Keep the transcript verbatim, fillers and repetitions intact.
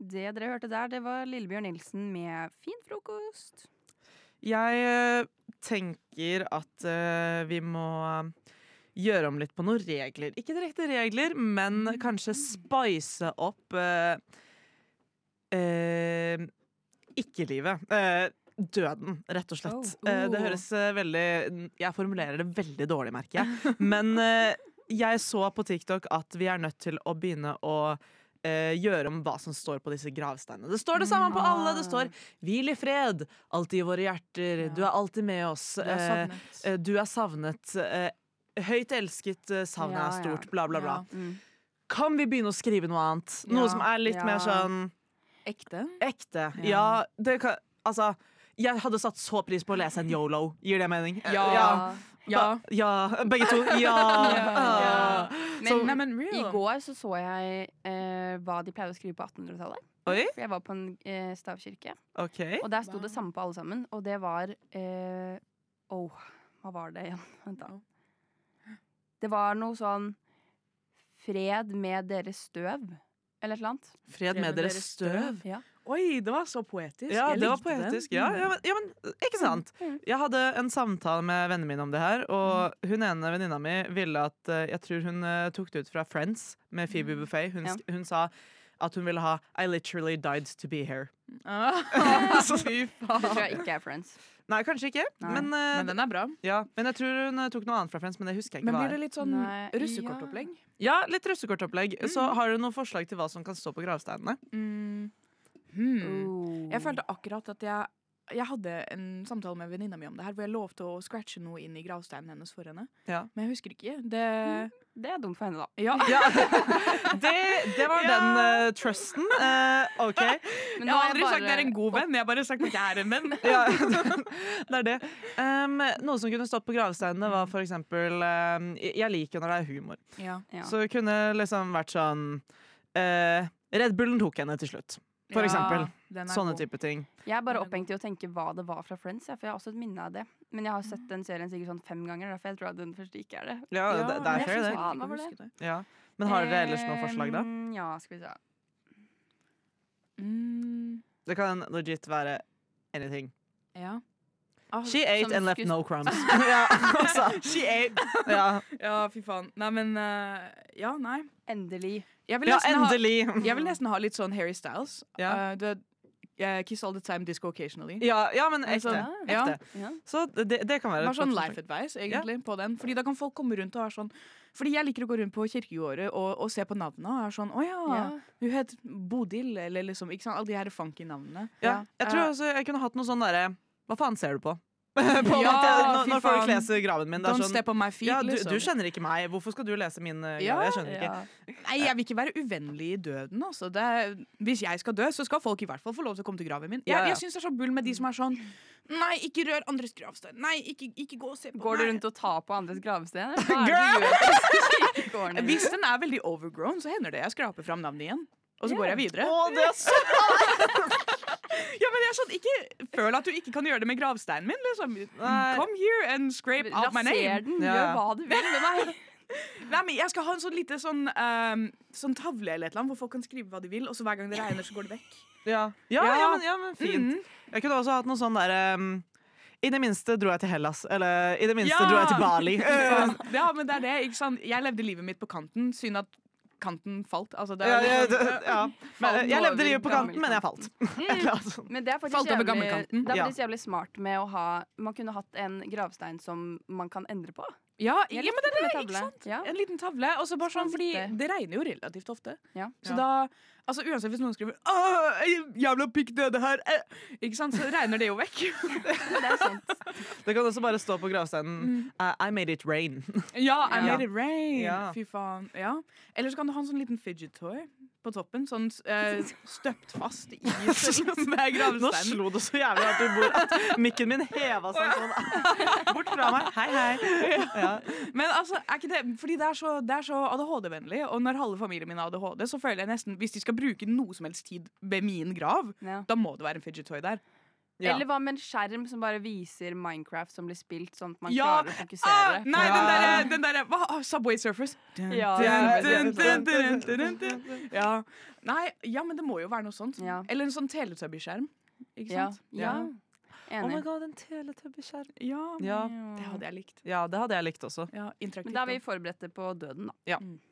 Det dere hørte der, det var Lillebjørn Nilsen med Fin frokost. Jeg uh, tenker at uh, vi må gjøre om litt på noen regler. Ikke direkte regler, men mm. kanskje spice opp uh, uh, ikke-livet. Uh, døden, rett og slett. Oh. Uh, det høres uh, veldig Jeg formulerer det veldig dårlig, merker jeg. Men uh, jeg så på TikTok at vi er nødt til å begynne å Uh, gjøre om hva som står på disse gravsteinene. Det står det samme på alle. Det står 'Hvil i fred, alltid i våre hjerter'. Ja. Du er alltid med oss. Du er savnet. Uh, uh, du er savnet. Uh, høyt elsket, uh, savnet ja, er stort. Ja. Bla, bla, bla. Ja. Mm. Kan vi begynne å skrive noe annet? Ja. Noe som er litt ja. mer sånn Ekte? Ekte. Ja, ja det kan Altså, jeg hadde satt så pris på å lese en YOLO. Gir det mening? Ja. ja. Ja. ja. Begge to. Ja. ja. ja. Men, så, nei, men i går så så jeg eh, hva de pleide å skrive på attenhundretallet. Oi? For jeg var på en eh, stavkirke. Okay. Og der sto det samme på alle sammen. Og det var eh, oh, hva var det igjen? Vent da. Det var noe sånn 'Fred med deres støv'. Eller et eller annet. Fred med, med deres støv? Ja. Oi, det var så poetisk. Ja, jeg det var likte poetisk. det. Ja, ja, men, ja, men ikke sant? Jeg hadde en samtale med vennene mine om det her, og hun ene venninna mi ville at uh, jeg tror hun uh, tok det ut fra Friends med Phoebe Buffay. Hun, ja. hun sa at hun ville ha 'I literally died to be here'. Ah, så fy faen. Det tror jeg ikke er Friends. Nei, kanskje ikke. Men, uh, men den er bra. Ja, men jeg tror hun uh, tok noe annet fra Friends, men det husker jeg ikke men hva er. Men blir det litt sånn Nei, russekortopplegg? Ja. ja, litt russekortopplegg. Mm. Så har du noen forslag til hva som kan stå på gravsteinene? Mm. Hmm. Oh. Jeg følte akkurat at jeg Jeg hadde en samtale med venninna mi om det her, hvor jeg lovte å scratche noe inn i gravsteinen hennes for henne. Ja. Men jeg husker ikke. Det, det er dumt for henne, da. Ja. ja. det, det var ja. den uh, trusten. Uh, ok. Men jeg har aldri bare... sagt det er en god venn. Jeg har bare sagt at jeg er en venn. ja, det er det. Um, noe som kunne stått på gravsteinene var for eksempel um, Jeg liker når det er humor. Ja. Ja. Så det kunne liksom vært sånn uh, Red Bullen tok henne til slutt. For ja, eksempel. Sånne god. type ting. Jeg er bare opphengt i å tenke hva det var fra Friends, for jeg har også et minne av det. Men jeg har sett den serien sikkert sånn fem ganger, derfor jeg tror at den første ikke er det. Ja, ja det, det er fair det. Ja, det. det. Ja. Men har dere ellers noen forslag, da? Ja, skal vi se. Mm. Det kan legit være anything. Ja. Ah, She ate and left no crumbs. ja, altså. She ate. ja. ja, fy faen. Nei, men uh, Ja, nei. Endelig. Jeg vil, ja, endelig. Ha, jeg vil nesten ha litt sånn Harry Styles. Ja. Uh, du vet, uh, Kiss all the time, disco occasionally. Ja, ja men ekte. Ja. ekte. Ja. Så det, det kan være Bare sånn life advice, egentlig, ja. på den. Fordi da kan folk komme rundt og ha sånn Fordi jeg liker å gå rundt på kirkegårdet og, og se på navnene og er sånn, å ja, ja. hun het Bodil, eller liksom, ikke sant, alle de her funky navnene. Ja, jeg tror også jeg kunne hatt noe sånn derre hva faen ser du på? på ja, når, når folk leser graven min. Don't sånn, step on my feet, ja, du, liksom. du kjenner ikke meg. Hvorfor skal du lese min uh, ja, Jeg skjønner ja. ikke. Nei, jeg vil ikke være uvennlig i døden. Altså. Det er, hvis jeg skal dø, så skal folk i hvert fall få lov til å komme til graven min. Jeg, ja, ja. jeg synes det er så bull med de som er sånn nei, ikke rør andres gravstein. Nei, ikke, ikke gå og se på Går du nei. rundt og tar på andres gravstein? Hvis den er veldig overgrown, så hender det jeg skraper fram navnet igjen. Og så yeah. går jeg videre. Å, det er så Ja, men jeg er sånn, ikke føl at du ikke kan gjøre det med gravsteinen min liksom. Come here and scrape out my name. Raser den, ja. gjør hva du vil med meg. Nei, men jeg skal ha en sånn lite sånn, um, sånn tavle eller et eller annet, hvor folk kan skrive hva de vil, og så hver gang det regner så går det vekk. Ja, ja, ja. ja, men, ja men fint. Mm. Jeg kunne også hatt noe sånn der um, i det minste dro jeg til Hellas, eller i det minste ja. dro jeg til Bali. Ja, men det er det, ikke sant? Jeg levde livet mitt på kanten, synd at kanten falt. Altså, det er, ja, ja, det, ja. Men, jeg levde livet på kanten, men jeg falt. Mm. Men det er faktisk falt jævlig, det er faktisk jævlig smart med å ha man kunne hatt en gravstein som man kan endre på. Ja, ja men det er det, ikke sant? Ja. En liten tavle, og så bare sånn, fordi det regner jo relativt ofte. Ja. Så da, altså uansett hvis noen skriver Åh, jævla pikk døde her, eh. ikke sant, så regner det jo vekk. Det er sant. Det kan også bare stå på gravsteinen mm. uh, I made it rain. Ja, I ja. made it rain. Ja. Fy faen. Ja. Eller så kan du ha en sånn liten fidget toy på toppen, sånn uh, støpt fast i med gravsteinen. Nå slo det så jævlig hardt i bordet at mikken min heva seg sånn bort fra meg. Hei, hei. Ja. Men altså, er ikke det fordi det er så, det er så A D H D-vennlig, og når halve familien min har A D H D, så føler jeg nesten hvis de skal bruke noe som helst tid ved min grav, ja. da må det være en fidget toy der. Ja. Eller hva med en skjerm som bare viser Minecraft som blir spilt, sånn at man Ja. klarer å Ah, fokusere? nei, Ja. den derre den der, hva? Ah, Subway Surfers. Dun, Ja, dun, det er dun, veldig dun, dun, dun, dun, dun. Ja. Nei, ja, men det må jo være noe sånt. Ja. Eller en sånn Teletubby-skjerm. Ikke Ja. sant? ja. Oh my Enig. god, en teletubby-skjerm. Ja, Ja. det hadde jeg likt. Ja, det hadde jeg likt også. Ja, interaktivt. Men da er vi da. forberedte på døden, da. Ja. Mm.